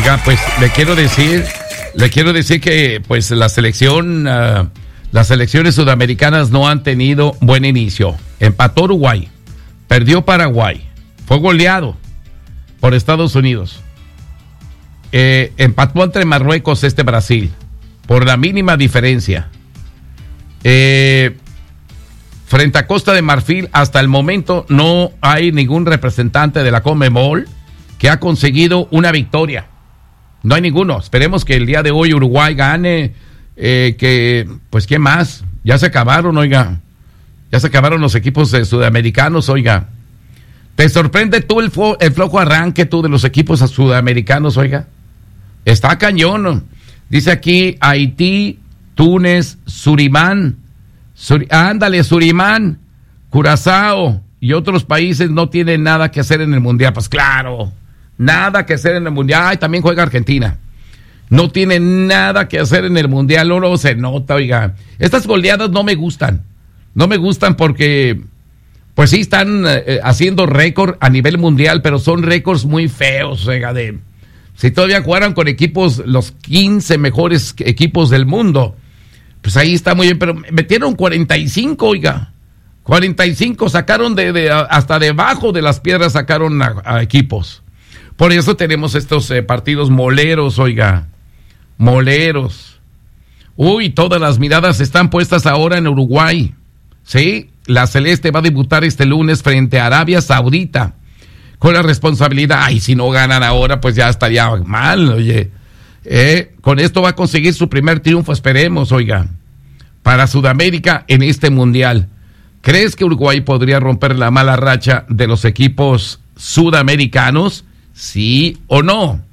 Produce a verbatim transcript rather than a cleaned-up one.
Oiga, pues le quiero decir, le quiero decir que pues la selección, uh, las selecciones sudamericanas no han tenido buen inicio. Empató Uruguay, perdió Paraguay, fue goleado por Estados Unidos. Eh, empató entre Marruecos este Brasil, por la mínima diferencia. Eh, frente a Costa de Marfil, hasta el momento no hay ningún representante de la Conmebol que ha conseguido una victoria. No hay ninguno. Esperemos que el día de hoy Uruguay gane, eh, que, pues, ¿qué más? Ya se acabaron, oiga. Ya se acabaron los equipos eh, sudamericanos, oiga. ¿Te sorprende tú el, fo- el flojo arranque tú de los equipos sudamericanos, oiga? Está cañón. Dice aquí Haití, Túnez, Surimán. Sur- ándale, Surimán, Curazao y otros países no tienen nada que hacer en el Mundial. Pues claro. Nada que hacer en el Mundial. Ay, también juega Argentina. No tiene nada que hacer en el Mundial. No, no se nota, oiga. Estas goleadas no me gustan. No me gustan porque, pues sí, están eh, haciendo récord a nivel mundial, pero son récords muy feos, oiga. De, si todavía jugaran con equipos, los quince mejores equipos del mundo, pues ahí está muy bien. Pero metieron cuarenta y cinco, oiga. cuarenta y cinco sacaron de, de hasta debajo de las piedras, sacaron a, a equipos. Por eso tenemos estos eh, partidos moleros, oiga, moleros. Uy, todas las miradas están puestas ahora en Uruguay, ¿sí? La Celeste va a debutar este lunes frente a Arabia Saudita, con la responsabilidad, ay, si no ganan ahora, pues ya estaría mal, oye. Eh, con esto va a conseguir su primer triunfo, esperemos, oiga, para Sudamérica en este Mundial. ¿Crees que Uruguay podría romper la mala racha de los equipos sudamericanos? ¿Sí o no?